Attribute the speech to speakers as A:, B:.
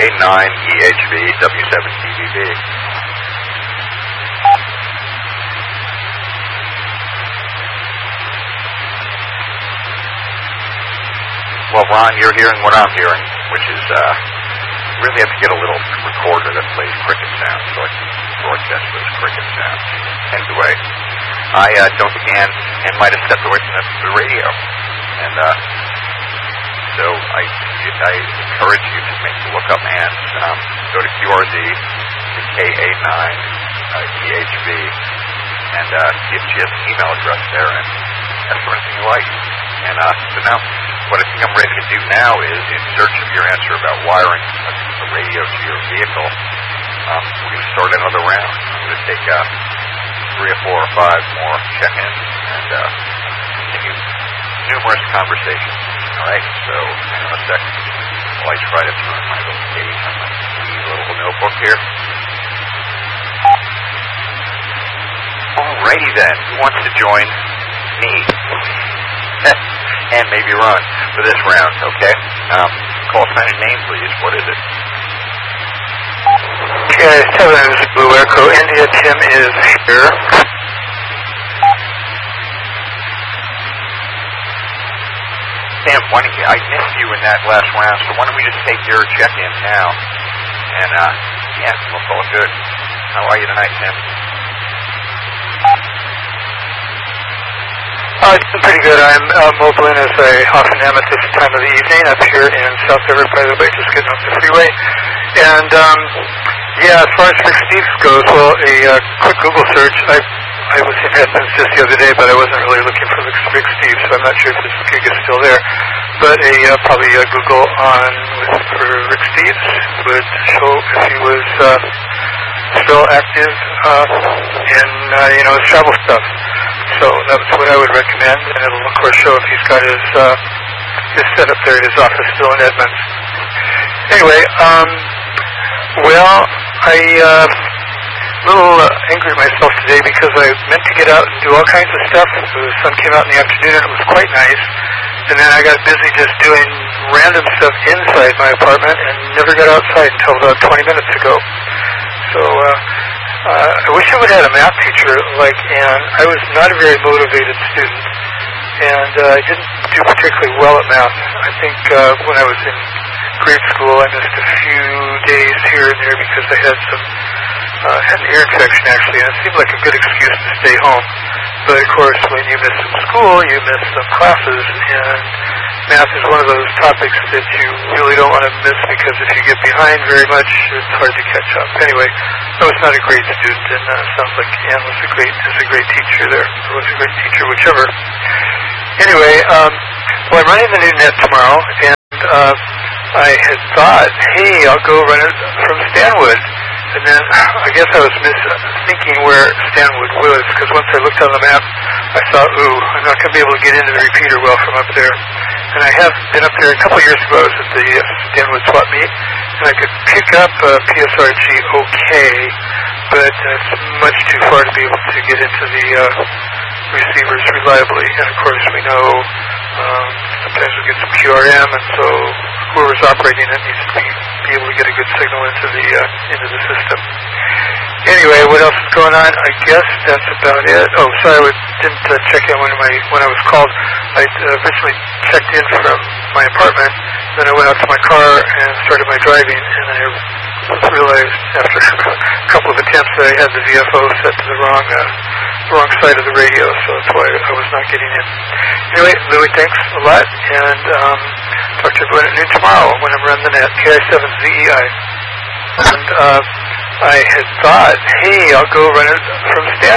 A: KA9EHV W7DVB. Well, Ron, you're hearing what I'm hearing, which is really have to get a little recorder that plays cricket sounds so I can broadcast those cricket sounds. Anyway, I don't again and might have stepped away from the radio, and so I encourage you to make the lookup and go to QRZ, the KA9 EHV, and give Jim an email address there and ask for anything you like. And so now, what I think I'm ready to do now is, in search of your answer about wiring the radio to your vehicle, we're going to start another round. I'm going to take 3 or 4 or 5 more check-ins and continue numerous conversations. All right, so hang on a second while I try to turn my little page on my little notebook here. Alrighty then, who wants to join me? And maybe Ron for this round, okay? Call sign and name, please. What is it?
B: KI7 is Blue Echo India. Tim is here.
A: Sam, why don't you, I missed you in that last round, so why don't we just take your check-in now? And, yeah, we'll call it good. How are you tonight, Tim?
B: It's been pretty good. I'm mobile in, as I often am at this time of the evening, up here in South Everett, by the way, just getting off the freeway. And, yeah, as far as Rick Steves goes, well, a quick Google search, I was in Edmonds just the other day, but I wasn't really looking for Rick Steves, so I'm not sure if this gig is still there. But probably a Google for Rick Steves would show if he was still active in, his travel stuff. So that's what I would recommend, and it'll of course show if he's got his setup there at his office still in Edmonds. Anyway, well, I a little angry at myself today because I meant to get out and do all kinds of stuff. The sun came out in the afternoon and it was quite nice, and then I got busy just doing random stuff inside my apartment and never got outside until about 20 minutes ago. So I wish I would have had a math teacher like Anne. I was not a very motivated student, and I didn't do particularly well at math. I think when I was in grade school, I missed a few days here and there because I had had an ear infection, actually, and it seemed like a good excuse to stay home. But, of course, when you miss some school, you miss some classes, and math is one of those topics that you really don't want to miss because if you get behind very much, it's hard to catch up. Anyway, I was not a great student, and sounds like Anne is a great teacher there, or was a great teacher, whichever. Anyway, well, I'm running the new net tomorrow, and I had thought, hey, I'll go run it from Stanwood. And then I guess I was thinking where Stanwood was, because once I looked on the map, I thought, ooh, I'm not going to be able to get into the repeater well from up there. And I have been up there a couple of years ago. I was at the Stanwood swap meet, and I could pick up PSRG okay, but it's much too far to be able to get into the receivers reliably. And of course, we know sometimes we get some QRM, and so whoever's operating it needs to be able to get a good signal into the system. Anyway, what else is going on? I guess that's about it. Oh, sorry, I didn't check in when I was called. I originally checked in from my apartment, then I went out to my car and started my driving, and I realized after a couple of attempts that I had the VFO set to the wrong side of the radio, so that's why I was not getting in. Anyway, Louis, thanks a lot, and talk to everyone at noon tomorrow when I'm running the net, KI7ZEI. And I had thought, hey, I'll go run it from Stanford.